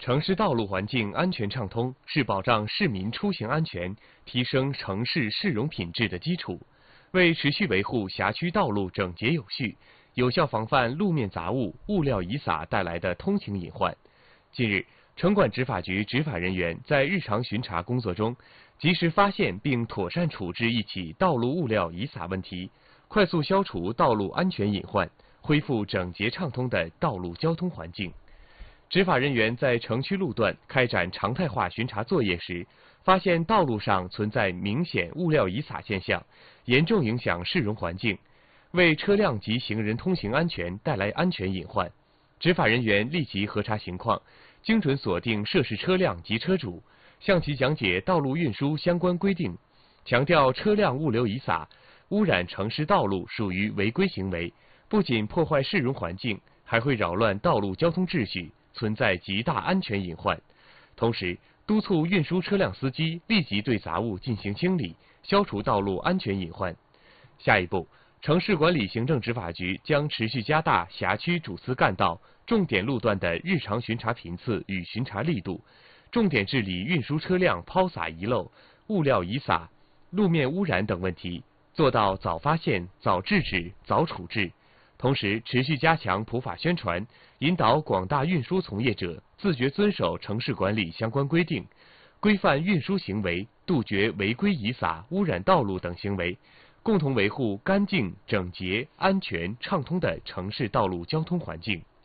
城市道路环境安全畅通是保障市民出行安全、提升城市市容品质的基础。为持续维护辖区道路整洁有序，有效防范路面杂物、物料遗撒带来的通行隐患，近日，城管执法局执法人员在日常巡查工作中，及时发现并妥善处置一起道路物料遗撒问题，快速消除道路安全隐患，恢复整洁畅通的道路交通环境。执法人员在城区路段开展常态化巡查作业时，发现道路上存在明显物料遗撒现象，严重影响市容环境，为车辆及行人通行安全带来安全隐患。执法人员立即核查情况，精准锁定涉事车辆及车主，向其讲解道路运输相关规定，强调车辆物流遗撒、污染城市道路属于违规行为，不仅破坏市容环境，还会扰乱道路交通秩序，存在极大安全隐患。同时，督促运输车辆司机立即对杂物进行清理，消除道路安全隐患。下一步，城市管理行政执法局将持续加大辖区主次干道、重点路段的日常巡查频次与巡查力度，重点治理运输车辆抛洒遗漏、物料遗撒、路面污染等问题，做到早发现、早制止、早处置。同时，持续加强普法宣传，引导广大运输从业者自觉遵守城市管理相关规定，规范运输行为，杜绝违规遗撒、污染道路等行为，共同维护干净、整洁、安全、畅通的城市道路交通环境。